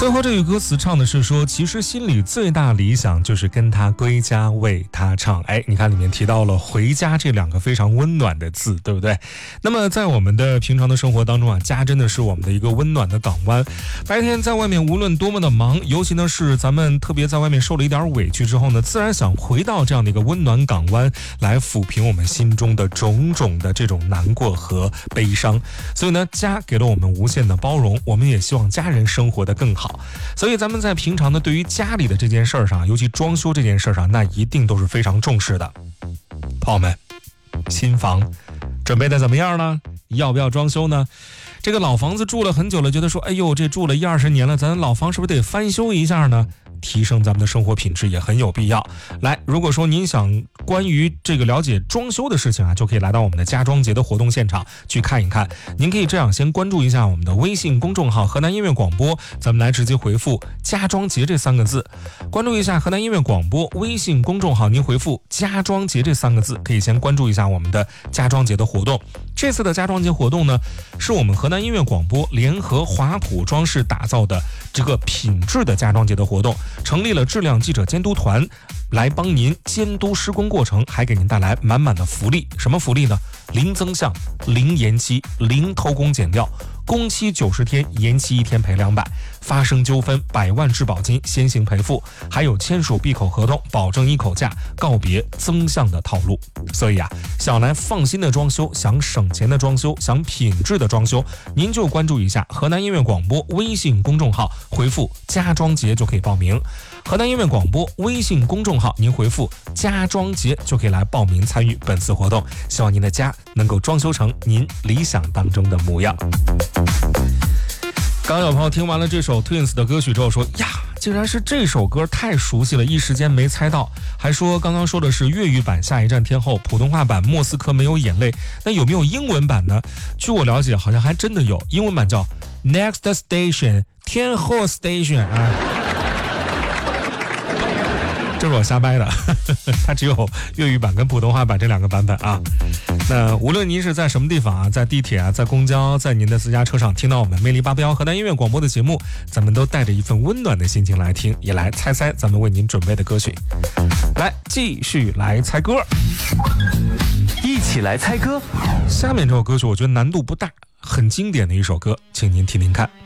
最后这句歌词唱的是说，其实心里最大理想就是跟他归家为他唱。你看里面提到了回家这两个非常温暖的字，对不对？那么在我们的平常的生活当中啊，家真的是我们的一个温暖的港湾。白天在外面无论多么的忙，尤其呢是咱们特别在外面受了一点委屈之后呢，自然想回到这样的一个温暖港湾来抚平我们心中的种种的这种难过和悲伤。所以呢，家给了我们无限的包容，我们也希望家人生活得更好。所以咱们在平常的对于家里的这件事儿上，尤其装修这件事儿上，那一定都是非常重视的。朋友们，新房准备的怎么样呢？要不要装修呢？这个老房子住了很久了，觉得说，哎呦，这住了10-20年了，咱老房是不是得翻修一下呢？提升咱们的生活品质也很有必要。来，如果说您想关于这个了解装修的事情啊，就可以来到我们的家装节的活动现场去看一看。您可以这样先关注一下我们的微信公众号河南音乐广播，咱们来直接回复家装节这3个字，关注一下河南音乐广播微信公众号，您回复家装节这3个字，可以先关注一下我们的家装节的活动。这次的家装节活动呢，是我们河南音乐广播联合华普装饰打造的这个品质的家装节的活动，成立了质量记者监督团，来帮您监督施工过程，还给您带来满满的福利。什么福利呢？零增项、零延期、零偷工减料，工期90天，延期1天赔200，发生纠纷100万质保金先行赔付，还有签署闭口合同，保证一口价，告别增项的套路。所以啊，想来放心的装修，想省钱的装修，想品质的装修，您就关注一下河南音乐广播微信公众号，回复家装节就可以报名。河南音乐广播微信公众号，您回复家装节就可以来报名参与本次活动。希望您的家能够装修成您理想当中的模样。刚有朋友听完了这首 Twins 的歌曲之后说，呀，竟然是这首歌，太熟悉了，一时间没猜到。还说刚刚说的是粤语版下一站天后，普通话版莫斯科没有眼泪，那有没有英文版呢？据我了解好像还真的有，英文版叫 Next Station 天后 Station 啊。这是我瞎掰的，它只有粤语版跟普通话版这2个版本啊。那无论您是在什么地方啊，在地铁啊，在公交，在您的私家车上听到我们魅力881河南音乐广播的节目，咱们都带着一份温暖的心情来听，也来猜猜咱们为您准备的歌曲。来，继续来猜歌， 一起来猜歌。 下面这首歌曲我觉得难度不大，很经典的一首歌，请您听听看。